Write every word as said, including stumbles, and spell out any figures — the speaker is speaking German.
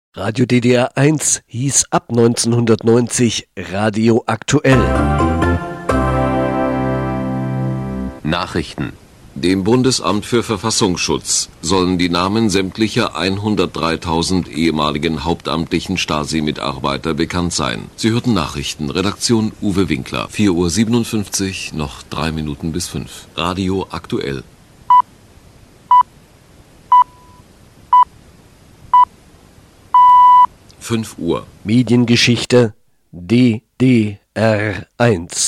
Radio D D R eins hieß ab neunzehnhundertneunzig Radio Aktuell. Nachrichten. Dem Bundesamt für Verfassungsschutz sollen die Namen sämtlicher hundertdreitausend ehemaligen hauptamtlichen Stasi-Mitarbeiter bekannt sein. Sie hörten Nachrichten. Redaktion Uwe Winkler. vier Uhr siebenundfünfzig, noch drei Minuten bis fünf. Radio Aktuell. fünf Uhr. Mediengeschichte D D R eins.